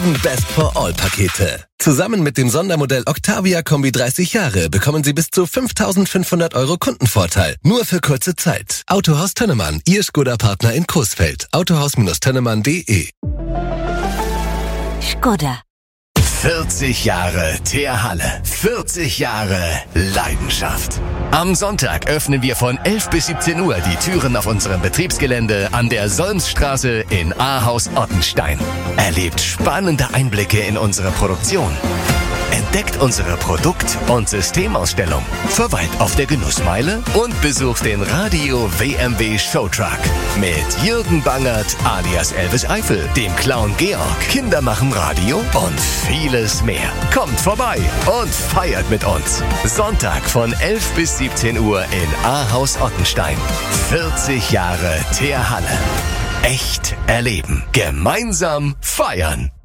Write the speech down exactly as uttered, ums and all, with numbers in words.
besten Best for All Pakete. Zusammen mit dem Sondermodell Octavia Kombi dreißig Jahre bekommen Sie bis zu fünftausendfünfhundert Euro Kundenvorteil. Nur für kurze Zeit. Autohaus Tönnemann, Ihr Skoda-Partner in Coesfeld. autohaus Tönnemann punkt de. Skoda. vierzig Jahre Teerhalle. vierzig Jahre Leidenschaft. Am Sonntag öffnen wir von elf bis siebzehn Uhr die Türen auf unserem Betriebsgelände an der Solmsstraße in Ahaus-Ottenstein. Erlebt spannende Einblicke in unsere Produktion. Entdeckt unsere Produkt- und Systemausstellung, verweilt auf der Genussmeile und besucht den Radio W M W Showtruck mit Jürgen Bangert alias Elvis Eifel, dem Clown Georg, Kinder machen Radio und vieles mehr. Kommt vorbei und feiert mit uns. Sonntag von elf bis siebzehn Uhr in Ahaus-Ottenstein. vierzig Jahre Teerhalle. Echt erleben. Gemeinsam feiern.